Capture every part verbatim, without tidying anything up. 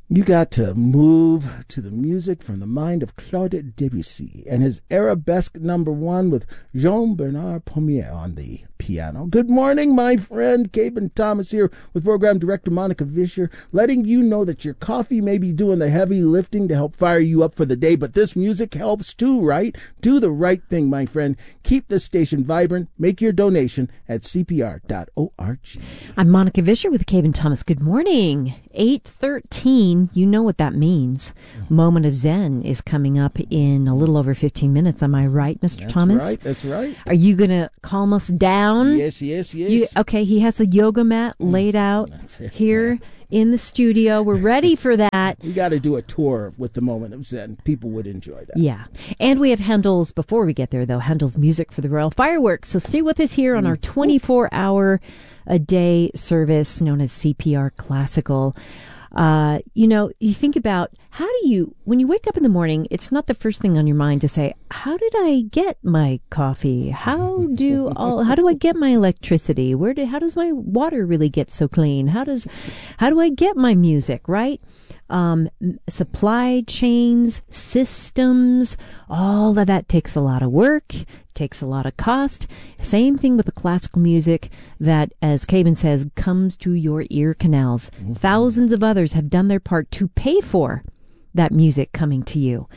You got to move to the music from the mind of Claude Debussy and his arabesque number one with Jean-Bernard Pommier on the piano. Good morning, my friend. Caben Thomas here with Program Director Monica Vischer, letting you know that your coffee may be doing the heavy lifting to help fire you up for the day, but this music helps too, right? Do the right thing, my friend. Keep this station vibrant. Make your donation at c p r dot org. I'm Monica Vischer with Caben Thomas. Good morning. eight thirteen, you know what that means. Moment of Zen is coming up in a little over fifteen minutes. Am I right, Mister That's Thomas? That's right, that's right. Are you going to calm us down? Yes, yes, yes. You, okay, he has a yoga mat laid out here in the studio. We're ready for that. You got to do a tour with the Moment of Zen. People would enjoy that. Yeah. And we have Handel's, before we get there though, Handel's music for the Royal Fireworks. So stay with us here on our twenty-four hour a day service known as C P R Classical. Uh, you know, you think about how do you, when you wake up in the morning, it's not the first thing on your mind to say, how did I get my coffee? How do all, how do I get my electricity? Where do, how does my water really get so clean? How does, how do I get my music, right? Um, supply chains, systems, all of that takes a lot of work, takes a lot of cost. Same thing with the classical music that, as Caben says, comes to your ear canals. Mm-hmm. Thousands of others have done their part to pay for that music coming to you.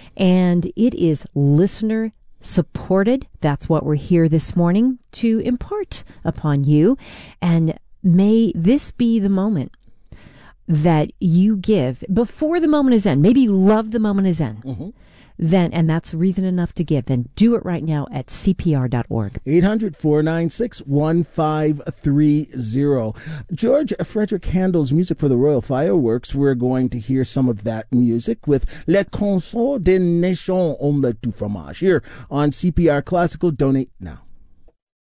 And it is listener supported. That's what we're here this morning to impart upon you. And may this be the moment that you give before the moment is Zen. Maybe you love the moment is Zen. Mm-hmm. Then, and that's reason enough to give, then do it right now at c p r dot org. eight hundred, four nine six, one five three zero. George Frederick Handel's music for the Royal Fireworks. We're going to hear some of that music with Les Concerts des Nations Omelette du Fromage here on C P R Classical. Donate now.